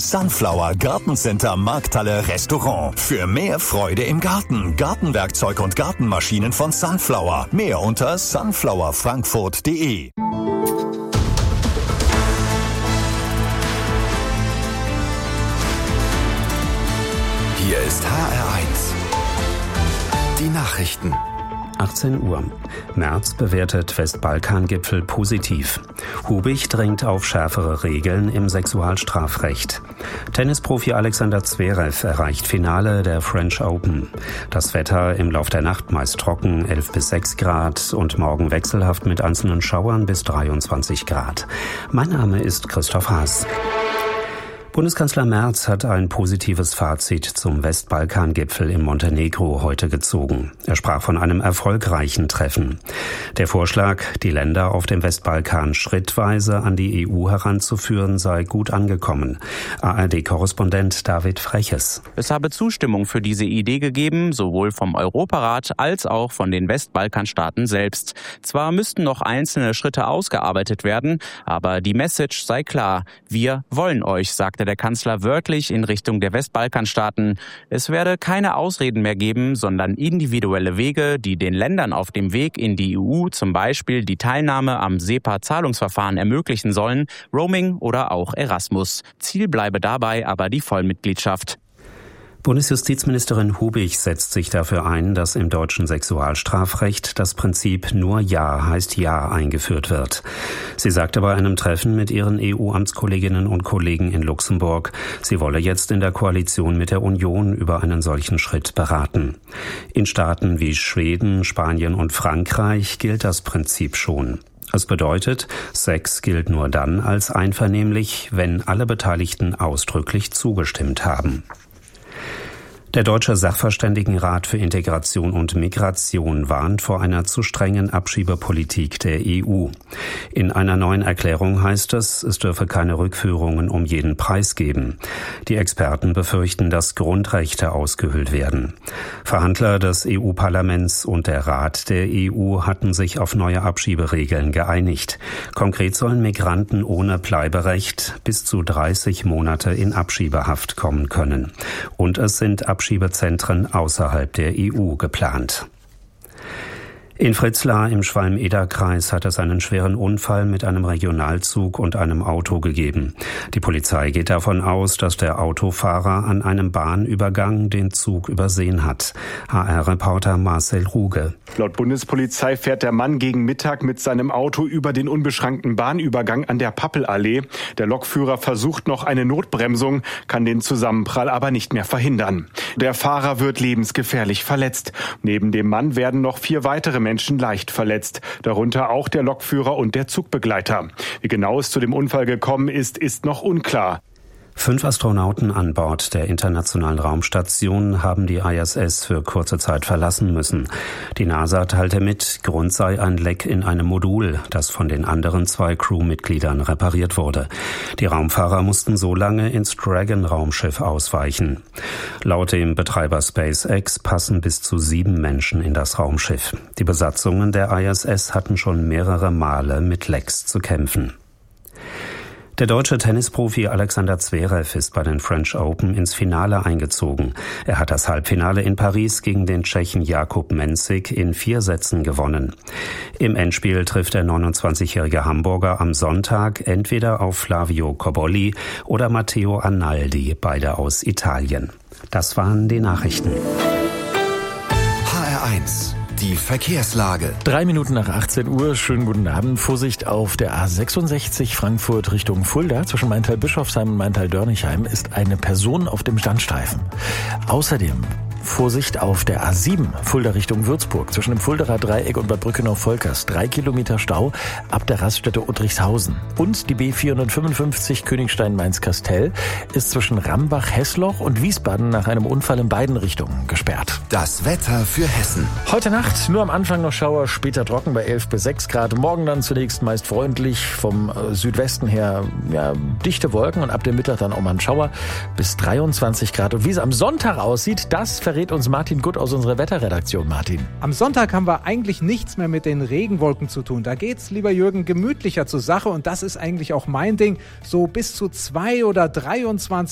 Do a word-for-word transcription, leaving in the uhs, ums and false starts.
Sunflower Gartencenter Markthalle Restaurant. Für mehr Freude im Garten. Gartenwerkzeug und Gartenmaschinen von Sunflower. Mehr unter sunflower frankfurt punkt de. Hier ist H R eins. Die Nachrichten. achtzehn Uhr. Merz bewertet Westbalkan-Gipfel positiv. Hubig drängt auf schärfere Regeln im Sexualstrafrecht. Tennisprofi Alexander Zverev erreicht Finale der French Open. Das Wetter im Lauf der Nacht meist trocken, elf bis sechs Grad und morgen wechselhaft mit einzelnen Schauern bis dreiundzwanzig Grad. Mein Name ist Christoph Haas. Bundeskanzler Merz hat ein positives Fazit zum Westbalkan-Gipfel in Montenegro heute gezogen. Er sprach von einem erfolgreichen Treffen. Der Vorschlag, die Länder auf dem Westbalkan schrittweise an die E U heranzuführen, sei gut angekommen. A R D-Korrespondent David Freches. Es habe Zustimmung für diese Idee gegeben, sowohl vom Europarat als auch von den Westbalkanstaaten selbst. Zwar müssten noch einzelne Schritte ausgearbeitet werden, aber die Message sei klar. Wir wollen euch, sagte der Kanzler wörtlich in Richtung der Westbalkanstaaten. Es werde keine Ausreden mehr geben, sondern individuelle Wege, die den Ländern auf dem Weg in die E U zum Beispiel die Teilnahme am SEPA-Zahlungsverfahren ermöglichen sollen, Roaming oder auch Erasmus. Ziel bleibe dabei aber die Vollmitgliedschaft. Bundesjustizministerin Hubig setzt sich dafür ein, dass im deutschen Sexualstrafrecht das Prinzip nur Ja heißt Ja eingeführt wird. Sie sagte bei einem Treffen mit ihren E U-Amtskolleginnen und Kollegen in Luxemburg, sie wolle jetzt in der Koalition mit der Union über einen solchen Schritt beraten. In Staaten wie Schweden, Spanien und Frankreich gilt das Prinzip schon. Es bedeutet, Sex gilt nur dann als einvernehmlich, wenn alle Beteiligten ausdrücklich zugestimmt haben. Der Deutsche Sachverständigenrat für Integration und Migration warnt vor einer zu strengen Abschiebepolitik der E U. In einer neuen Erklärung heißt es, es dürfe keine Rückführungen um jeden Preis geben. Die Experten befürchten, dass Grundrechte ausgehöhlt werden. Verhandler des E U-Parlaments und der Rat der E U hatten sich auf neue Abschieberegeln geeinigt. Konkret sollen Migranten ohne Bleiberecht bis zu dreißig Monate in Abschiebehaft kommen können. Und es sind Abschiebezentren außerhalb der E U geplant. In Fritzlar im Schwalm-Eder-Kreis hat es einen schweren Unfall mit einem Regionalzug und einem Auto gegeben. Die Polizei geht davon aus, dass der Autofahrer an einem Bahnübergang den Zug übersehen hat. H R-Reporter Marcel Ruge. Laut Bundespolizei fährt der Mann gegen Mittag mit seinem Auto über den unbeschrankten Bahnübergang an der Pappelallee. Der Lokführer versucht noch eine Notbremsung, kann den Zusammenprall aber nicht mehr verhindern. Der Fahrer wird lebensgefährlich verletzt. Neben dem Mann werden noch vier weitere Menschen leicht verletzt, darunter auch der Lokführer und der Zugbegleiter. Wie genau es zu dem Unfall gekommen ist, ist noch unklar. Fünf Astronauten an Bord der Internationalen Raumstation haben die I S S für kurze Zeit verlassen müssen. Die NASA teilte mit, Grund sei ein Leck in einem Modul, das von den anderen zwei Crewmitgliedern repariert wurde. Die Raumfahrer mussten so lange ins Dragon-Raumschiff ausweichen. Laut dem Betreiber SpaceX passen bis zu sieben Menschen in das Raumschiff. Die Besatzungen der I S S hatten schon mehrere Male mit Lecks zu kämpfen. Der deutsche Tennisprofi Alexander Zverev ist bei den French Open ins Finale eingezogen. Er hat das Halbfinale in Paris gegen den Tschechen Jakub Mensik in vier Sätzen gewonnen. Im Endspiel trifft der neunundzwanzigjährige Hamburger am Sonntag entweder auf Flavio Cobolli oder Matteo Arnaldi, beide aus Italien. Das waren die Nachrichten. H R eins. Die Verkehrslage. Drei Minuten nach achtzehn Uhr. Schönen guten Abend. Vorsicht auf der A sechsundsechzig Frankfurt Richtung Fulda. Zwischen Maintal-Bischofsheim und Maintal-Dörnichheim ist eine Person auf dem Standstreifen. Außerdem Vorsicht auf der A sieben, Fulda Richtung Würzburg. Zwischen dem Fuldaer Dreieck und Bad Brückenau-Volkers. Drei Kilometer Stau ab der Raststätte Uttrichshausen. Und die B vierhundertfünfundfünfzig Königstein-Mainz-Kastell ist zwischen Rambach-Hessloch und Wiesbaden nach einem Unfall in beiden Richtungen gesperrt. Das Wetter für Hessen. Heute Nacht nur am Anfang noch Schauer, später trocken bei elf bis sechs Grad. Morgen dann zunächst meist freundlich, vom Südwesten her ja, dichte Wolken und ab dem Mittag dann auch mal ein Schauer bis dreiundzwanzig Grad. Und wie es am Sonntag aussieht, das verrät uns Martin Gutt aus unserer Wetterredaktion. Martin. Am Sonntag haben wir eigentlich nichts mehr mit den Regenwolken zu tun. Da geht's, lieber Jürgen, gemütlicher zur Sache und das ist eigentlich auch mein Ding. So bis zu zwei oder dreiundzwanzig